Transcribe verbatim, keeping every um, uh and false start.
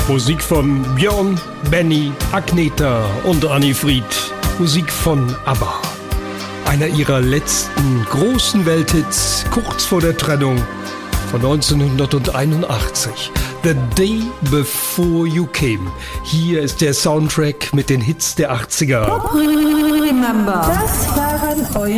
Musik von Björn, Benny, Agneta und Anni Fried. Musik von ABBA. Einer ihrer letzten großen Welthits kurz vor der Trennung von neunzehnhunderteinundachtzig. The Day Before You Came. Hier ist der Soundtrack mit den Hits der achtziger. Remember. Das waren eure